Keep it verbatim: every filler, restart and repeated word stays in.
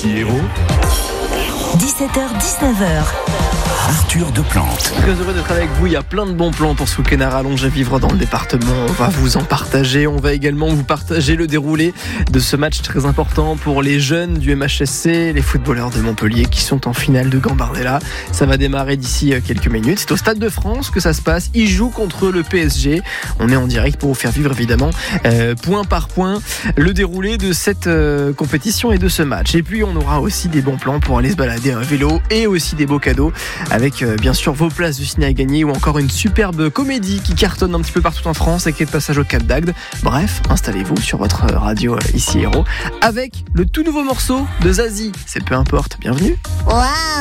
Ici Héros, dix-sept heures dix-neuf. Arthur Deplante. Très heureux d'être avec vous, il y a plein de bons plans pour ce week-end à rallonge à vivre dans le département. On va vous en partager, on va également vous partager le déroulé de ce match très important pour les jeunes du M H S C, les footballeurs de Montpellier qui sont en finale de Gambardella. Ça va démarrer d'ici quelques minutes, c'est au Stade de France que ça se passe, ils jouent contre le P S G. On est en direct pour vous faire vivre évidemment euh, point par point le déroulé de cette euh, compétition et de ce match. Et puis on aura aussi des bons plans pour aller se balader à vélo et aussi des beaux cadeaux avec euh, bien sûr vos places de ciné à gagner ou encore une superbe comédie qui cartonne un petit peu partout en France et qui est de passage au Cap d'Agde. Bref, installez-vous sur votre radio euh, Ici Héros avec le tout nouveau morceau de Zazie. C'est peu importe, bienvenue. Waouh.